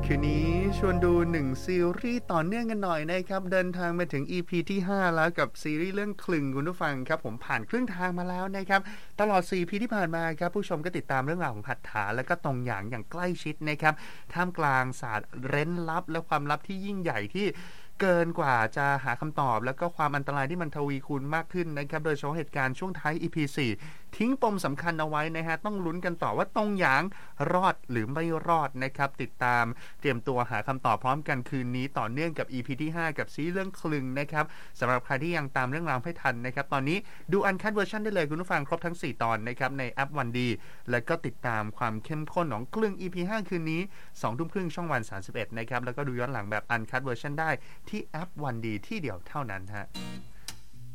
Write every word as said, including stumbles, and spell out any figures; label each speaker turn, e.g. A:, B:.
A: คืนนี้ชวนดูหนึ่งซีรีส์ต่อเนื่องกันหน่อยนะครับเดินทางมาถึง อี พี ที่ห้าแล้วกับซีรีส์เรื่องคลึงคุณผู้ฟังครับผมผ่านครึ่งทางมาแล้วนะครับตลอดสี่ อี พี ที่ผ่านมาครับผู้ชมก็ติดตามเรื่องราวของหัตถาและก็ตรงหยางอย่างใกล้ชิดนะครับท่ามกลางศาสตร์เร้นลับและความลับที่ยิ่งใหญ่ที่เกินกว่าจะหาคำตอบแล้วก็ความอันตรายที่มันทวีคูณมากขึ้นนะครับโดยเฉพาะเหตุการณ์ช่วงท้าย อี พี สี่ทิ้งปมสำคัญเอาไว้นะฮะต้องลุ้นกันต่อว่าตรงหยางรอดหรือไม่รอดนะครับติดตามเตรียมตัวหาคำตอบพร้อมกันคืนนี้ต่อเนื่องกับ อี พี ที่ห้ากับซีรีส์เรื่องคลึงนะครับสำหรับใครที่ยังตามเรื่องราวไม่ทันนะครับตอนนี้ดูอันคัทเวอร์ชันได้เลยคุณผู้ฟังครบทั้งสี่ตอนนะครับในแอปวันดีแล้วก็ติดตามความเข้มข้นของคลึง อี พี ห้าคืนนี้ สองทุ่มครึ่งช่องวันสามสิบเอ็ดนะครับแล้วก็ดูย้อนหลังแบบอันคัทเวอร์ชันได้ที่แอปวันดีที่เดียวเท่านั้นฮะ